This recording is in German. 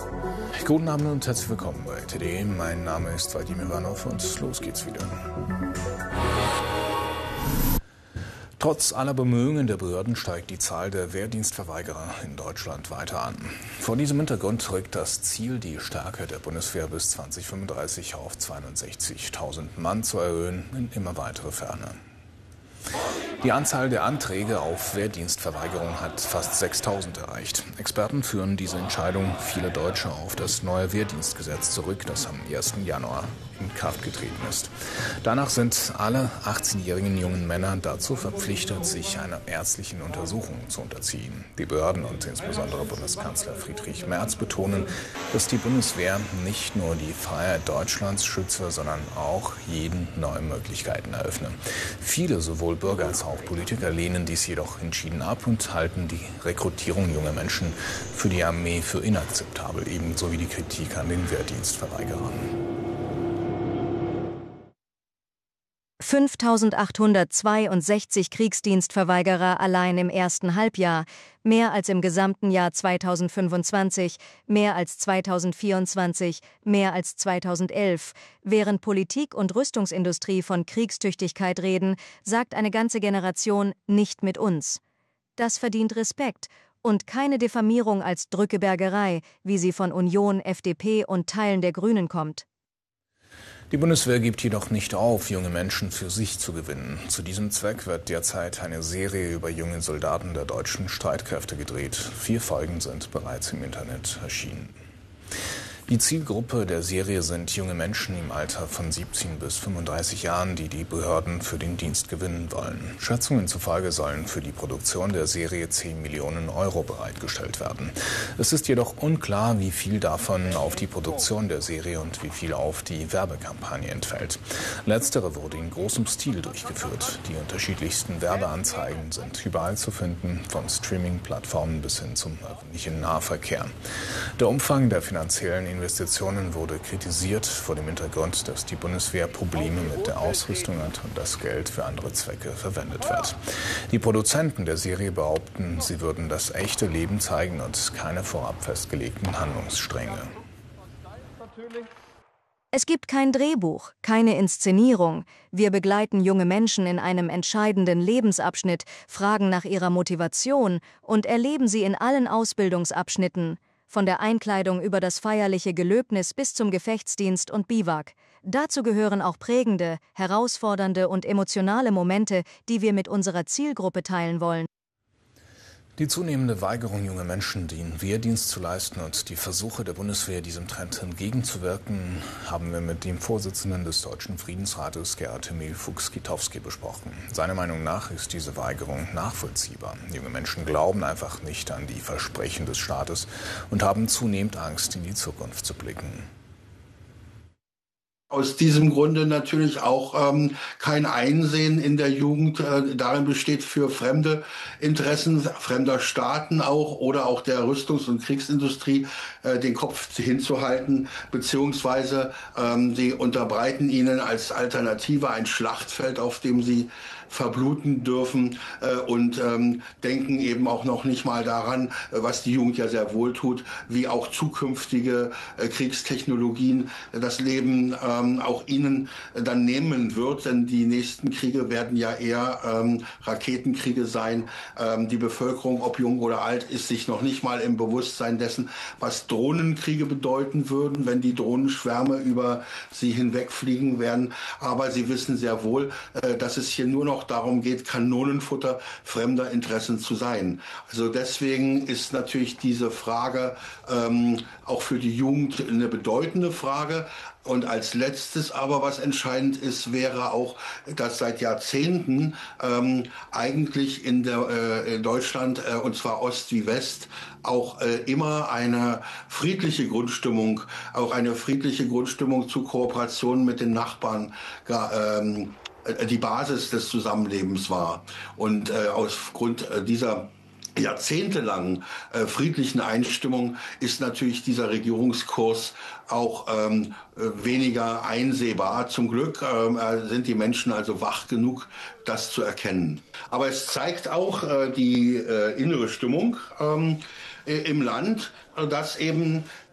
Guten Abend und herzlich willkommen bei TD. Mein Name ist Vadim Ivanov und los geht's wieder. Trotz aller Bemühungen der Behörden steigt die Zahl der Wehrdienstverweigerer in Deutschland weiter an. Vor diesem Hintergrund rückt das Ziel, die Stärke der Bundeswehr bis 2035 auf 260.000 Mann zu erhöhen, in immer weitere Ferne. Die Anzahl der Anträge auf Wehrdienstverweigerung hat fast 6.000 erreicht. Experten führen diese Entscheidung vieler Deutsche auf das neue Wehrdienstgesetz zurück, das am 1. Januar in Kraft getreten ist. Danach sind alle 18-jährigen jungen Männer dazu verpflichtet, sich einer ärztlichen Untersuchung zu unterziehen. Die Behörden und insbesondere Bundeskanzler Friedrich Merz betonen, dass die Bundeswehr nicht nur die Freiheit Deutschlands schütze, sondern auch jeden neue Möglichkeiten eröffne. Viele, sowohl Bürger als auch Politiker, lehnen dies jedoch entschieden ab und halten die Rekrutierung junger Menschen für die Armee für inakzeptabel, ebenso wie die Kritik an den Wehrdienstverweigerern. 5.862 Kriegsdienstverweigerer allein im ersten Halbjahr, mehr als im gesamten Jahr 2025, mehr als 2024, mehr als 2011. Während Politik und Rüstungsindustrie von Kriegstüchtigkeit reden, sagt eine ganze Generation nicht mit uns. Das verdient Respekt und keine Diffamierung als Drückebergerei, wie sie von Union, FDP und Teilen der Grünen kommt. Die Bundeswehr gibt jedoch nicht auf, junge Menschen für sich zu gewinnen. Zu diesem Zweck wird derzeit eine Serie über junge Soldaten der deutschen Streitkräfte gedreht. 4 Folgen sind bereits im Internet erschienen. Die Zielgruppe der Serie sind junge Menschen im Alter von 17 bis 35 Jahren, die die Behörden für den Dienst gewinnen wollen. Schätzungen zufolge sollen für die Produktion der Serie 10 Millionen Euro bereitgestellt werden. Es ist jedoch unklar, wie viel davon auf die Produktion der Serie und wie viel auf die Werbekampagne entfällt. Letztere wurde in großem Stil durchgeführt. Die unterschiedlichsten Werbeanzeigen sind überall zu finden, von Streaming-Plattformen bis hin zum öffentlichen Nahverkehr. Der Umfang der finanziellen Investitionen wurde kritisiert vor dem Hintergrund, dass die Bundeswehr Probleme mit der Ausrüstung hat und das Geld für andere Zwecke verwendet wird. Die Produzenten der Serie behaupten, sie würden das echte Leben zeigen und keine vorab festgelegten Handlungsstränge. Es gibt kein Drehbuch, keine Inszenierung. Wir begleiten junge Menschen in einem entscheidenden Lebensabschnitt, fragen nach ihrer Motivation und erleben sie in allen Ausbildungsabschnitten. Von der Einkleidung über das feierliche Gelöbnis bis zum Gefechtsdienst und Biwak. Dazu gehören auch prägende, herausfordernde und emotionale Momente, die wir mit unserer Zielgruppe teilen wollen. Die zunehmende Weigerung junger Menschen, den Wehrdienst zu leisten und die Versuche der Bundeswehr, diesem Trend entgegenzuwirken, haben wir mit dem Vorsitzenden des Deutschen Friedensrates, Gerhard Emil Fuchs-Kitowski, besprochen. Seiner Meinung nach ist diese Weigerung nachvollziehbar. Junge Menschen glauben einfach nicht an die Versprechen des Staates und haben zunehmend Angst, in die Zukunft zu blicken. Aus diesem Grunde natürlich auch kein Einsehen in der Jugend darin besteht, für fremde Interessen fremder Staaten auch oder auch der Rüstungs- und Kriegsindustrie den Kopf hinzuhalten, beziehungsweise sie unterbreiten ihnen als Alternative ein Schlachtfeld, auf dem sie verbluten dürfen und denken eben auch noch nicht mal daran, was die Jugend ja sehr wohl tut, wie auch zukünftige Kriegstechnologien das Leben auch ihnen dann nehmen wird, denn die nächsten Kriege werden ja eher Raketenkriege sein. Die Bevölkerung, ob jung oder alt, ist sich noch nicht mal im Bewusstsein dessen, was Drohnenkriege bedeuten würden, wenn die Drohnenschwärme über sie hinwegfliegen werden. Aber sie wissen sehr wohl, dass es hier nur noch darum geht, Kanonenfutter fremder Interessen zu sein. Also deswegen ist natürlich diese Frage auch für die Jugend eine bedeutende Frage. Und als letztes aber, was entscheidend ist, wäre auch, dass seit Jahrzehnten eigentlich in Deutschland, und zwar Ost wie West, auch immer eine friedliche Grundstimmung, zu Kooperationen mit den Nachbarn die Basis des Zusammenlebens war. Und aufgrund dieser jahrzehntelangen friedlichen Einstimmung ist natürlich dieser Regierungskurs auch weniger einsehbar. Zum Glück sind die Menschen also wach genug, das zu erkennen. Aber es zeigt auch die innere Stimmung im Land, dass eben